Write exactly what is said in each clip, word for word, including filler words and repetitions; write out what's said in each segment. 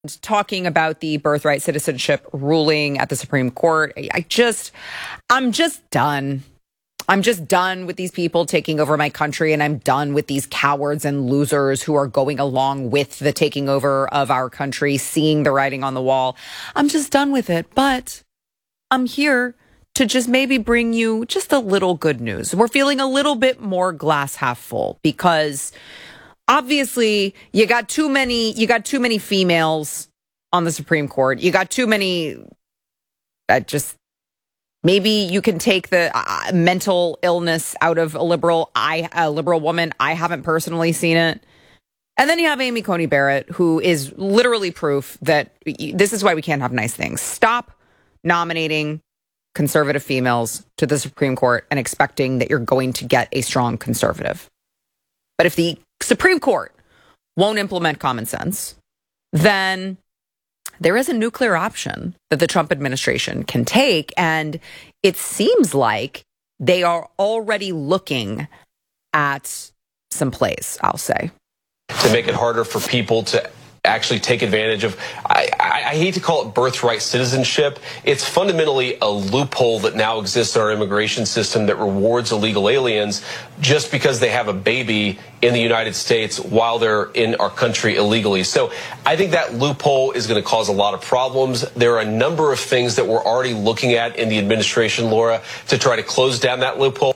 talking about the birthright citizenship ruling at the Supreme Court. I just, I'm just done. I'm just done with these people taking over my country, and I'm done with these cowards and losers who are going along with the taking over of our country, seeing the writing on the wall. I'm just done with it, but I'm here to just maybe bring you just a little good news. We're feeling a little bit more glass half full because obviously you got too many, you got too many females on the Supreme Court. You got too many, uh, just maybe you can take the uh, mental illness out of a liberal, I, a liberal woman. I haven't personally seen it. And then you have Amy Coney Barrett, who is literally proof that this is why we can't have nice things. Stop nominating conservative females to the Supreme Court and expecting that you're going to get a strong conservative. But if the Supreme Court won't implement common sense, then there is a nuclear option that the Trump administration can take. And it seems like they are already looking at some plays, I'll say. To make it harder for people to actually take advantage of, I, I, I hate to call it birthright citizenship. It's fundamentally a loophole that now exists in our immigration system that rewards illegal aliens just because they have a baby in the United States while they're in our country illegally. So I think that loophole is going to cause a lot of problems. There are a number of things that we're already looking at in the administration, Laura, to try to close down that loophole.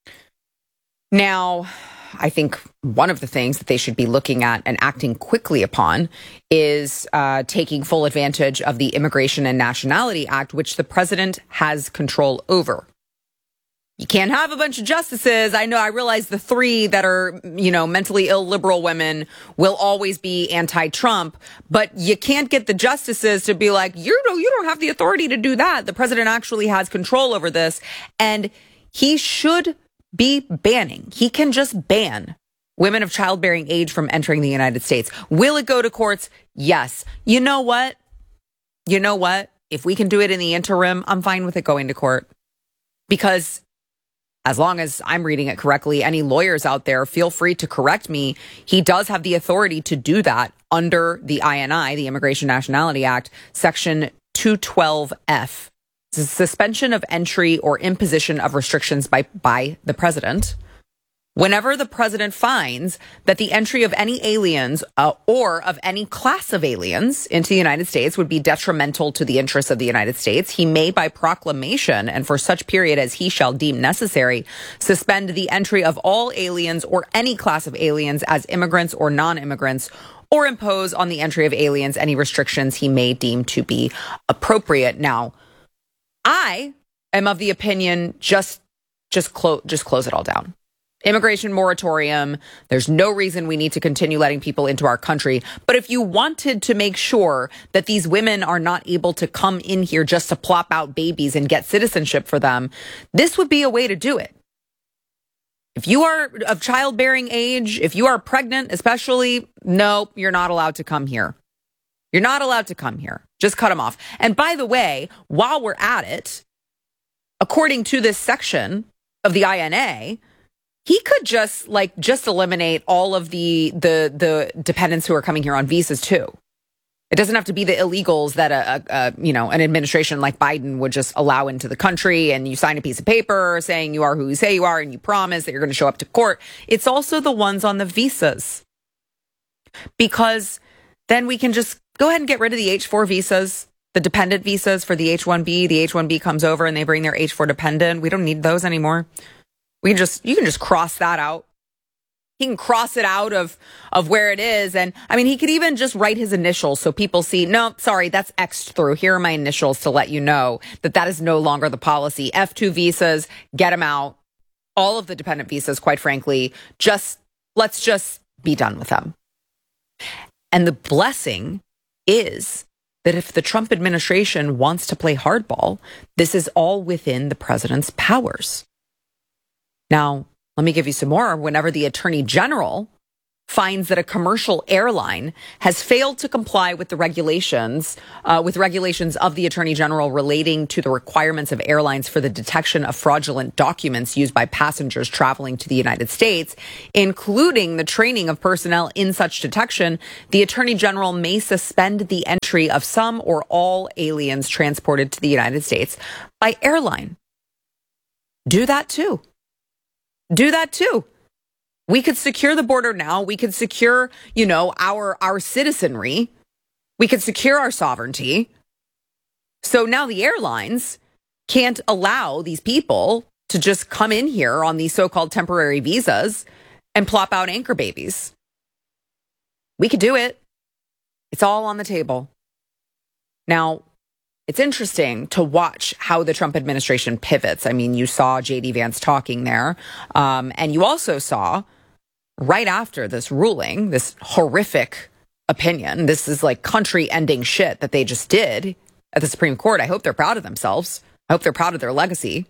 Now, I think one of the things that they should be looking at and acting quickly upon is uh, taking full advantage of the Immigration and Nationality Act, which the president has control over. You can't have a bunch of justices. I know, I realize the three that are, you know, mentally ill liberal women will always be anti-Trump, but you can't get the justices to be like, you know, you don't have the authority to do that. The president actually has control over this, and he should be banning. He can just ban women of childbearing age from entering the United States. Will it go to courts? Yes. You know what? You know what? If we can do it in the interim, I'm fine with it going to court. Because as long as I'm reading it correctly, any lawyers out there, feel free to correct me. He does have the authority to do that under the I N I, the Immigration Nationality Act, Section two twelve F. It's a suspension of entry or imposition of restrictions by, by the president. Whenever the president finds that the entry of any aliens uh, or of any class of aliens into the United States would be detrimental to the interests of the United States, he may, by proclamation and for such period as he shall deem necessary, suspend the entry of all aliens or any class of aliens as immigrants or non-immigrants, or impose on the entry of aliens any restrictions he may deem to be appropriate. Now, I am of the opinion, just just close just close it all down. Immigration moratorium. There's no reason we need to continue letting people into our country. But if you wanted to make sure that these women are not able to come in here just to plop out babies and get citizenship for them, this would be a way to do it. If you are of childbearing age, if you are pregnant, especially, no, you're not allowed to come here. You're not allowed to come here. Just cut them off. And by the way, while we're at it, according to this section of the I N A, he could just like just eliminate all of the the the dependents who are coming here on visas too. It doesn't have to be the illegals that a, a, a you know an administration like Biden would just allow into the country, and you sign a piece of paper saying you are who you say you are and you promise that you're going to show up to court. It's also the ones on the visas, because then we can just go ahead and get rid of the H four visas, the dependent visas for the H one B. The H one B comes over and they bring their H four dependent. We don't need those anymore. We can just, you can just cross that out. He can cross it out of, of where it is. And I mean, he could even just write his initials so people see, no, sorry, that's X'd through. Here are my initials to let you know that that is no longer the policy. F two visas, get them out. All of the dependent visas, quite frankly, just, let's just be done with them. And the blessing is that if the Trump administration wants to play hardball, this is all within the president's powers. Now, let me give you some more. Whenever the attorney general finds that a commercial airline has failed to comply with the regulations, uh, with regulations of the Attorney General relating to the requirements of airlines for the detection of fraudulent documents used by passengers traveling to the United States, including the training of personnel in such detection, the Attorney General may suspend the entry of some or all aliens transported to the United States by airline. Do that too. Do that too. We could secure the border now. We could secure, you know, our, our citizenry. We could secure our sovereignty. So now the airlines can't allow these people to just come in here on these so-called temporary visas and plop out anchor babies. We could do it. It's all on the table. Now, it's interesting to watch how the Trump administration pivots. I mean, you saw J D Vance talking there, um, and you also saw right after this ruling, this horrific opinion, this is like country-ending shit that they just did at the Supreme Court. I hope they're proud of themselves. I hope they're proud of their legacy.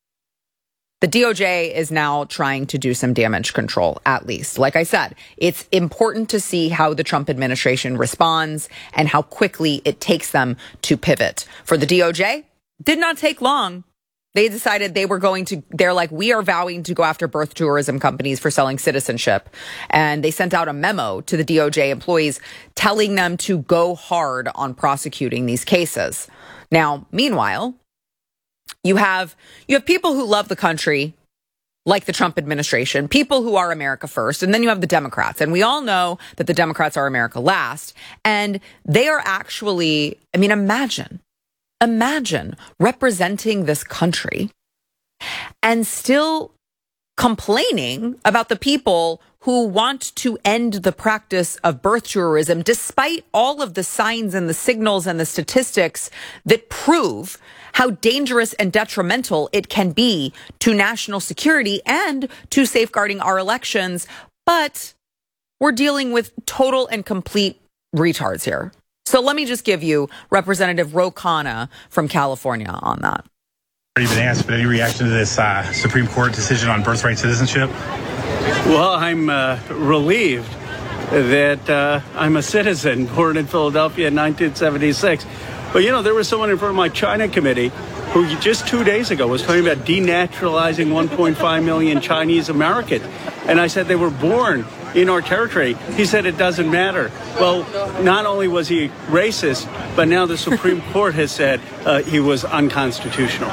The D O J is now trying to do some damage control, at least. Like I said, it's important to see how the Trump administration responds and how quickly it takes them to pivot. For the D O J, did not take long. They decided they were going to, they're like, we are vowing to go after birth tourism companies for selling citizenship. And they sent out a memo to the D O J employees telling them to go hard on prosecuting these cases. Now, meanwhile, you have, you have people who love the country, like the Trump administration, people who are America first, and then you have the Democrats. And we all know that the Democrats are America last. And they are actually, I mean, imagine. Imagine representing this country and still complaining about the people who want to end the practice of birth tourism, despite all of the signs and the signals and the statistics that prove how dangerous and detrimental it can be to national security and to safeguarding our elections. But we're dealing with total and complete retards here. So let me just give you Representative Ro Khanna from California on that. Already been asked, but any reaction to this uh, Supreme Court decision on birthright citizenship? Well, I'm uh, relieved that uh, I'm a citizen born in Philadelphia in nineteen seventy-six. But, you know, there was someone in front of my China committee who just two days ago was talking about denaturalizing one point five million Chinese Americans. And I said they were born in our territory. He said it doesn't matter. Well, not only was he racist, but now the Supreme Court has said uh, he was unconstitutional.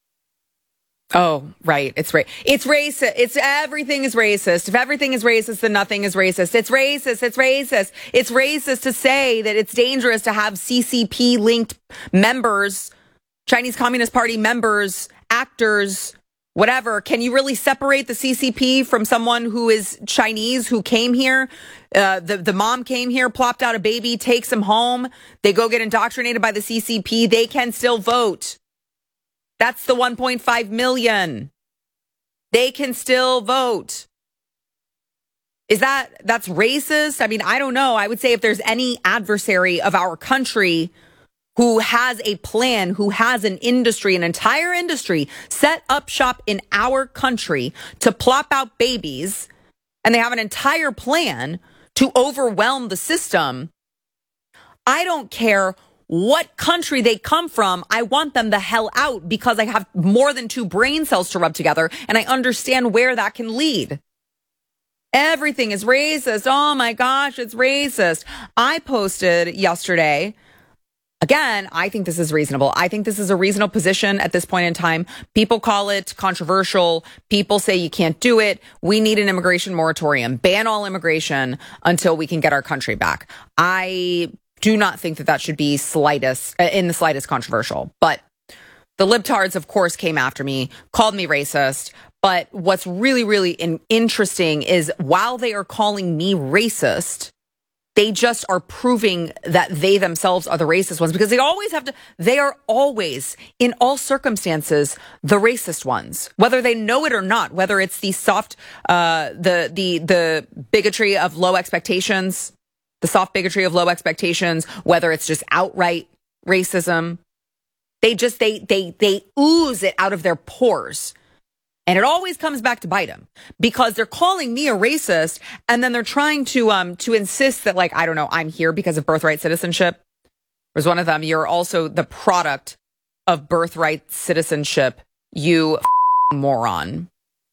Oh, right. It's right. It's racist. It's everything is racist. If everything is racist, then nothing is racist. It's racist. It's racist. It's racist to say that it's dangerous to have C C P linked members, Chinese Communist Party members, actors, whatever. Can you really separate the C C P from someone who is Chinese, who came here? Uh, the, the mom came here, plopped out a baby, takes him home. They go get indoctrinated by the C C P. They can still vote. That's the one point five million. They can still vote. Is that, that's racist? I mean, I don't know. I would say if there's any adversary of our country who has a plan, who has an industry, an entire industry set up shop in our country to plop out babies, and they have an entire plan to overwhelm the system, I don't care what country they come from. I want them the hell out because I have more than two brain cells to rub together, and I understand where that can lead. Everything is racist. Oh my gosh, it's racist. I posted yesterday. Again, I think this is reasonable. I think this is a reasonable position at this point in time. People call it controversial. People say you can't do it. We need an immigration moratorium. Ban all immigration until we can get our country back. I do not think that that should be slightest, in the slightest controversial. But the libtards, of course, came after me, called me racist. But what's really, really in- interesting is while they are calling me racist, they just are proving that they themselves are the racist ones, because they always have to, they are always, in all circumstances, the racist ones, whether they know it or not, whether it's the soft, uh, the, the, the bigotry of low expectations, the soft bigotry of low expectations, whether it's just outright racism. They just, they, they, they ooze it out of their pores. And it always comes back to bite them because they're calling me a racist. And then they're trying to, um, to insist that, like, I don't know, I'm here because of birthright citizenship. There's one of them. You're also the product of birthright citizenship, you f- moron.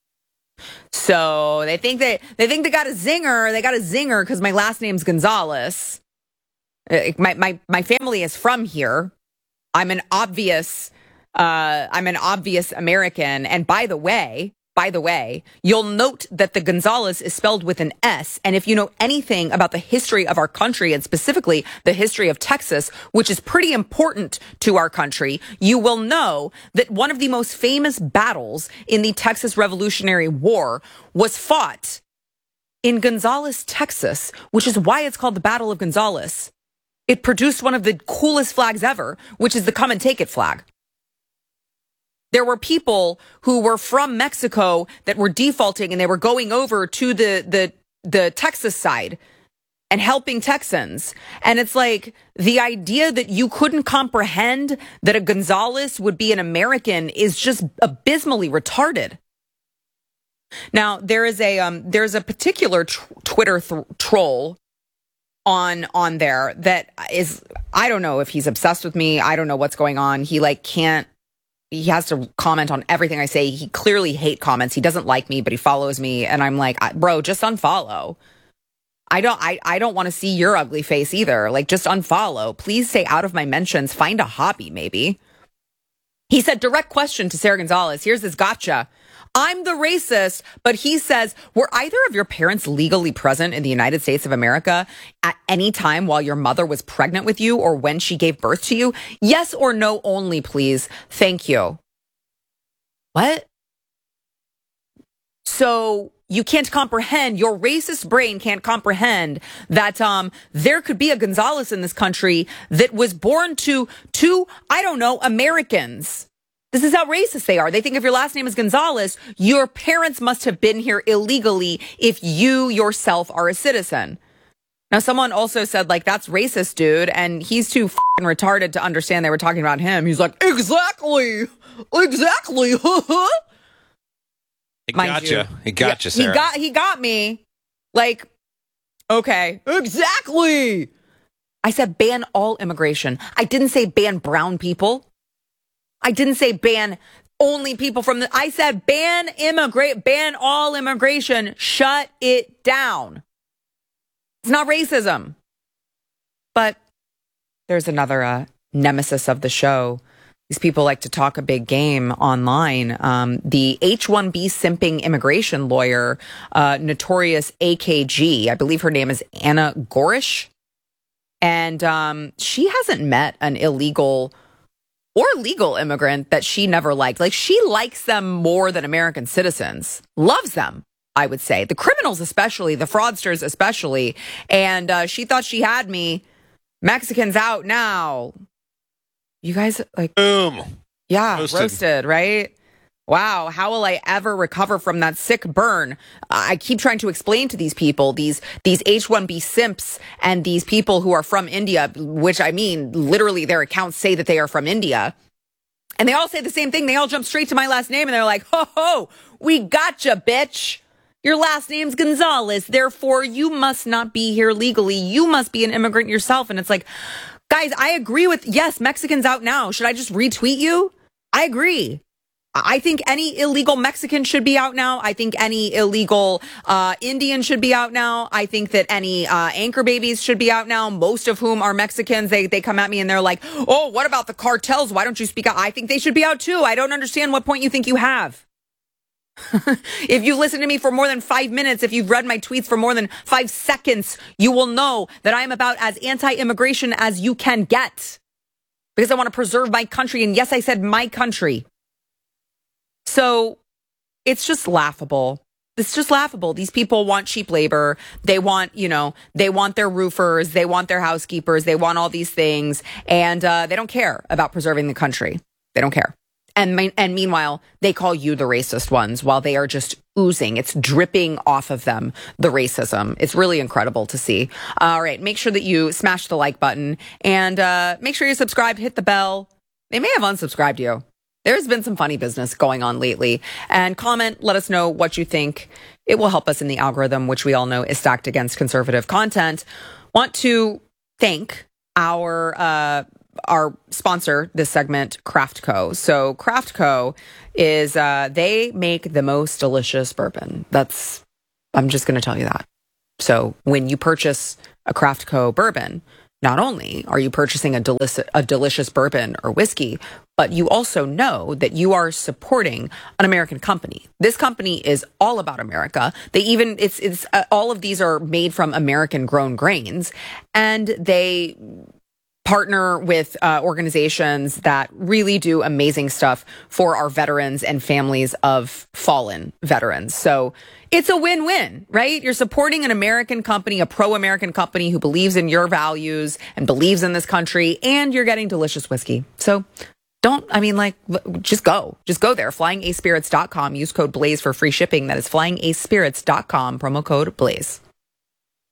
So they think they, they think they got a zinger. They got a zinger because my last name's Gonzalez. My, my, my family is from here. I'm an obvious, uh, I'm an obvious American. And by the way, by the way, you'll note that the Gonzalez is spelled with an S. And if you know anything about the history of our country and specifically the history of Texas, which is pretty important to our country, you will know that one of the most famous battles in the Texas Revolutionary War was fought in Gonzales, Texas, which is why it's called the Battle of Gonzales. It produced one of the coolest flags ever, which is the come and take it flag. There were people who were from Mexico that were defaulting and they were going over to the, the, the Texas side and helping Texans. And it's like the idea that you couldn't comprehend that a Gonzalez would be an American is just abysmally retarded. Now, there is a, um, there's a particular tr- Twitter th- troll on on there that is, I don't know if he's obsessed with me. I don't know what's going on. He like can't, he has to comment on everything I say. He clearly hate comments. He doesn't like me, but he follows me. And I'm like, bro, just unfollow. I don't, I, I don't want to see your ugly face either. Like, just unfollow. Please stay out of my mentions. Find a hobby, maybe. He said, direct question to Sarah Gonzalez. Here's this gotcha. I'm the racist, but he says, were either of your parents legally present in the United States of America at any time while your mother was pregnant with you or when she gave birth to you? Yes or no only, please. Thank you. What? So you can't comprehend, your racist brain can't comprehend that um there could be a Gonzalez in this country that was born to two, I don't know, Americans. This is how racist they are. They think if your last name is Gonzalez, your parents must have been here illegally if you yourself are a citizen. Now, someone also said, like, that's racist, dude. And he's too f***ing retarded to understand they were talking about him. He's like, exactly. Exactly. It gotcha. It gotcha, Sarah. He got, he got me. Like, okay. Exactly. I said ban all immigration. I didn't say ban brown people. I didn't say ban only people from the, I said ban immigrate, ban all immigration. Shut it down. It's not racism. But there's another uh, nemesis of the show. These people like to talk a big game online. Um, the H one B simping immigration lawyer, uh, notorious A K G, I believe her name is Anna Gorish. And um, she hasn't met an illegal or legal immigrant that she never liked. Like, she likes them more than American citizens. Loves them, I would say. The criminals especially, the fraudsters especially. And uh, she thought she had me. Mexicans out now. You guys, like... Boom. Yeah, roasted. roasted, right? Wow, how will I ever recover from that sick burn? I keep trying to explain to these people, these these H one B simps and these people who are from India, which I mean, literally their accounts say that they are from India. And they all say the same thing. They all jump straight to my last name and they're like, ho ho, we gotcha, bitch. Your last name's Gonzalez. Therefore, you must not be here legally. You must be an immigrant yourself. And it's like, guys, I agree with, yes, Mexicans out now. Should I just retweet you? I agree. I think any illegal Mexican should be out now. I think any illegal uh, Indian should be out now. I think that any uh, anchor babies should be out now, most of whom are Mexicans. They they come at me and they're like, oh, what about the cartels? Why don't you speak out? I think they should be out too. I don't understand what point you think you have. If you've listened to me for more than five minutes, if you've read my tweets for more than five seconds, you will know that I am about as anti-immigration as you can get. Because I want to preserve my country. And yes, I said my country. So it's just laughable. It's just laughable. These people want cheap labor. They want, you know, they want their roofers. They want their housekeepers. They want all these things. And uh, they don't care about preserving the country. They don't care. And, and meanwhile, they call you the racist ones while they are just oozing. It's dripping off of them, the racism. It's really incredible to see. All right. Make sure that you smash the like button and uh, make sure you're subscribed. Hit the bell. They may have unsubscribed you. there's been some funny business going on lately. And comment, let us know what you think. It will help us in the algorithm, which we all know is stacked against conservative content. Want to thank our uh, our sponsor this segment, Craft Co. So Craft Co. is, uh, they make the most delicious bourbon. That's, I'm just going to tell you that. So when you purchase a Craft Co. bourbon, not only are you purchasing a, delici- a delicious bourbon or whiskey, but you also know that you are supporting an American company. This company is all about America. They even, it's, it's, uh, all of these are made from American grown grains, and they partner with uh, organizations that really do amazing stuff for our veterans and families of fallen veterans. So it's a win-win, right? You're supporting an American company, a pro-American company who believes in your values and believes in this country, and you're getting delicious whiskey. So don't, I mean, like, just go. Just go there. flying a spirits dot com. Use code BLAZE for free shipping. That is flying a spirits dot com, promo code BLAZE.